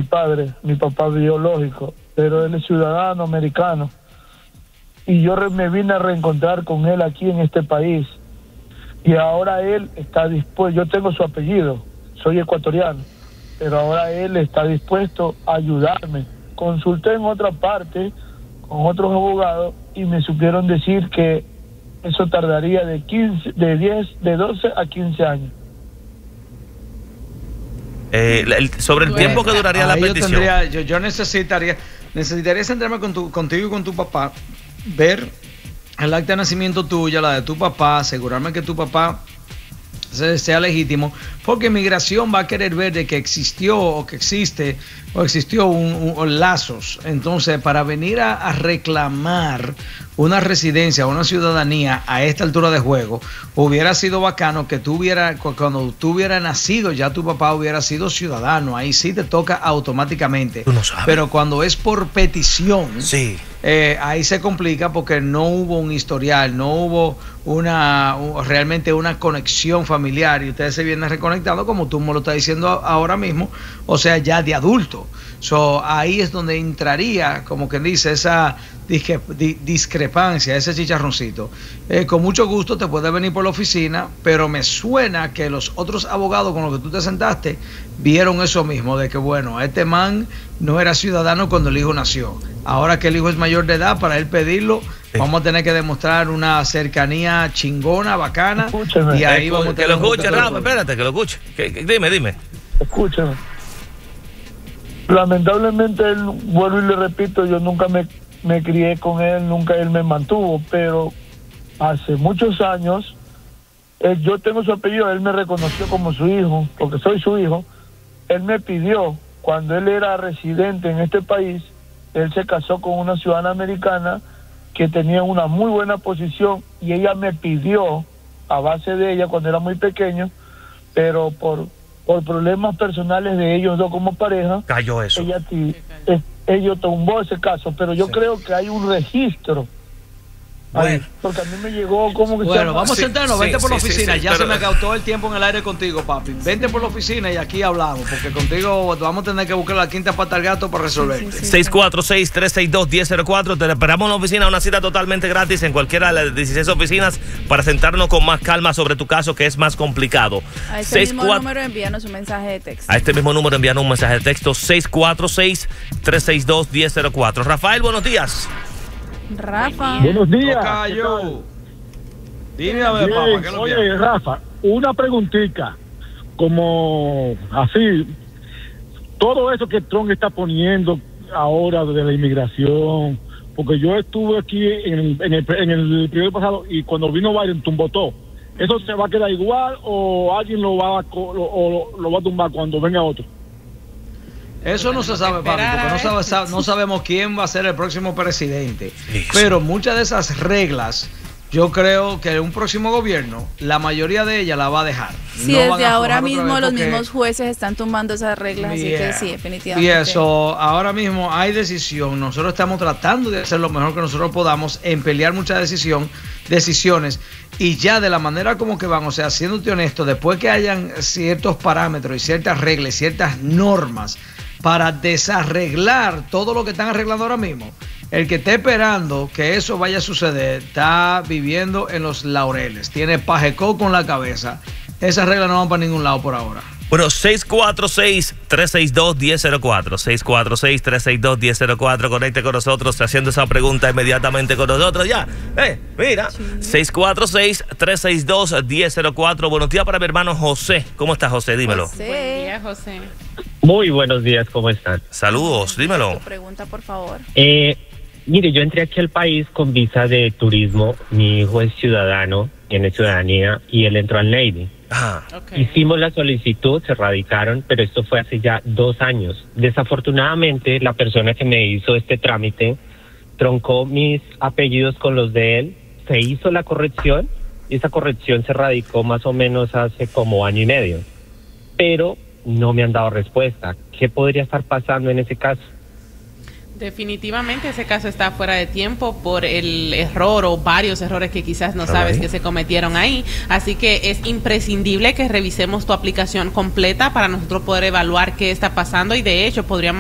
padre, mi papá biológico, pero él es ciudadano americano. Y yo me vine a reencontrar con él aquí en este país. Y ahora él está dispuesto, yo tengo su apellido, soy ecuatoriano, pero ahora él está dispuesto a ayudarme. Consulté en otra parte con otros abogados y me supieron decir que eso tardaría de 12 a 15 años. Sobre el tiempo que duraría la petición. Yo necesitaría sentarme contigo y con tu papá, ver el acta de nacimiento tuya, la de tu papá, asegurarme que tu papá sea legítimo, porque migración va a querer ver de que existió o que existió lazos. Entonces, para venir a reclamar una residencia, una ciudadanía a esta altura de juego, hubiera sido bacano que cuando tú hubieras nacido, ya tu papá hubiera sido ciudadano. Ahí sí te toca automáticamente. Tú no sabes. Pero cuando es por petición, sí, ahí se complica porque no hubo un historial, no hubo realmente una conexión familiar, y ustedes se vienen reconectando como tú me lo estás diciendo ahora mismo, o sea, ya de adulto. Ahí es donde entraría, como quien dice, esa discrepancia, ese chicharroncito. Con mucho gusto te puedes venir por la oficina, pero me suena que los otros abogados con los que tú te sentaste vieron eso mismo, de que bueno, este man no era ciudadano cuando el hijo nació. Ahora que el hijo es mayor de edad, para él pedirlo, vamos a tener que demostrar una cercanía chingona, bacana. Escúcheme. Y ahí vamos a tener que lo escuche, Rafa, espérate, que lo escuche. Dime. Escúcheme. Lamentablemente, vuelvo y le repito, yo nunca me crié con él, nunca él me mantuvo, pero hace muchos años, yo tengo su apellido, él me reconoció como su hijo, porque soy su hijo. Él me pidió, cuando él era residente en este país, él se casó con una ciudadana americana que tenía una muy buena posición, y ella me pidió, a base de ella, cuando era muy pequeño, pero por problemas personales de ellos dos como pareja, cayó eso. Ella tumbó ese caso, pero yo creo que hay un registro. Bueno. Porque a mí me llegó como que... Bueno, vamos a sentarnos, vente por la oficina. Ya se me acabó todo el tiempo en el aire contigo, papi. Vente por la oficina y aquí hablamos, porque contigo vamos a tener que buscar la quinta pata al gato para resolverte. 646-362-1004. Te esperamos en la oficina, una cita totalmente gratis en cualquiera de las 16 oficinas para sentarnos con más calma sobre tu caso, que es más complicado. A este mismo número envíanos un mensaje de texto. A este mismo número envíanos un mensaje de texto, 646-362-1004. Rafael, buenos días. Rafa. Buenos días. Dime a ver, papá, ¿qué lo Oye, Rafa, una preguntita, como así, todo eso que Trump está poniendo ahora de la inmigración, porque yo estuve aquí en el periodo pasado y cuando vino Biden tumbó todo. ¿Eso se va a quedar igual o alguien lo va a tumbar cuando venga otro? Eso no se sabe, papi, porque no sabemos quién va a ser el próximo presidente. Pero muchas de esas reglas, yo creo que un próximo gobierno, la mayoría de ellas la va a dejar. Sí, desde ahora mismo los mismos jueces están tumbando esas reglas, así que sí, definitivamente. Y eso, ahora mismo hay decisión. Nosotros estamos tratando de hacer lo mejor que nosotros podamos en pelear muchas decisiones. Y ya de la manera como que van, o sea, siéndote honesto, después que hayan ciertos parámetros y ciertas reglas, ciertas normas para desarreglar todo lo que están arreglando ahora mismo, el que esté esperando que eso vaya a suceder está viviendo en los laureles, tiene pajecó con la cabeza. Esas reglas no van para ningún lado por ahora. Bueno, 646-362-1004. 646-362-1004. Conecte con nosotros haciendo esa pregunta inmediatamente con nosotros. Ya, mira. 646-362-1004. Buenos días para mi hermano José. ¿Cómo estás, José? Dímelo. Buen día, José. Muy buenos días, ¿cómo están? Saludos, dímelo. Tu pregunta, por favor. Mire, yo entré aquí al país con visa de turismo. Mi hijo es ciudadano, tiene ciudadanía y él entró al Navy. Okay. Hicimos la solicitud, se radicaron, pero esto fue hace ya 2 años. Desafortunadamente, la persona que me hizo este trámite troncó mis apellidos con los de él, se hizo la corrección y esa corrección se radicó más o menos hace como 1 año y medio. Pero no me han dado respuesta. ¿Qué podría estar pasando en ese caso? Definitivamente ese caso está fuera de tiempo por el error o varios errores que quizás no sabes que se cometieron ahí. Así que es imprescindible que revisemos tu aplicación completa para nosotros poder evaluar qué está pasando y de hecho podríamos